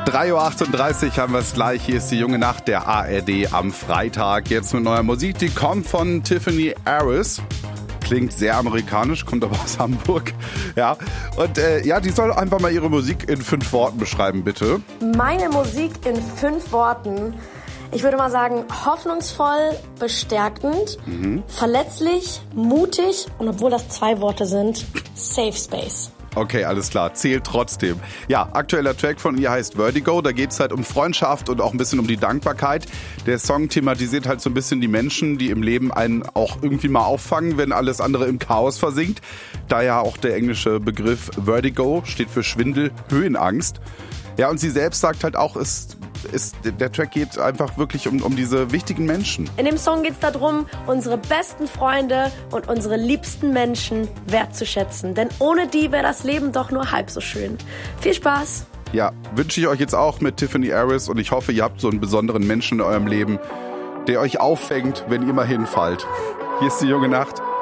3:38 Uhr haben wir es gleich. Hier ist die junge Nacht der ARD am Freitag. Jetzt mit neuer Musik. Die kommt von Tiffany Harris. Klingt sehr amerikanisch, kommt aber aus Hamburg. Ja. Und die soll einfach mal ihre Musik in 5 Worten beschreiben, bitte. Meine Musik in 5 Worten. Ich würde mal sagen, hoffnungsvoll, bestärkend, verletzlich, mutig und obwohl das 2 Worte sind, Safe Space. Okay, alles klar. Zählt trotzdem. Ja, aktueller Track von ihr heißt Vertigo. Da geht's halt um Freundschaft und auch ein bisschen um die Dankbarkeit. Der Song thematisiert halt so ein bisschen die Menschen, die im Leben einen auch irgendwie mal auffangen, wenn alles andere im Chaos versinkt. Daher auch der englische Begriff Vertigo steht für Schwindel, Höhenangst. Ja, und sie selbst sagt halt auch, der Track geht einfach wirklich um diese wichtigen Menschen. In dem Song geht es darum, unsere besten Freunde und unsere liebsten Menschen wertzuschätzen. Denn ohne die wäre das Leben doch nur halb so schön. Viel Spaß! Ja, wünsche ich euch jetzt auch mit Tiffany Harris und ich hoffe, ihr habt so einen besonderen Menschen in eurem Leben, der euch auffängt, wenn ihr mal hinfallt. Hier ist die junge Nacht.